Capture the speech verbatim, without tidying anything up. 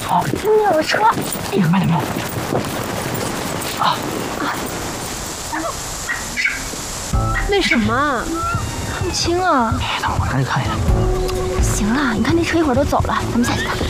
哦，前面有车。哎呀，慢点，慢点。啊啊！ 为什么啊？ 看不清啊。 哎，等会儿我赶紧看一下。 行了，你看那车一会儿都走了，咱们下去看。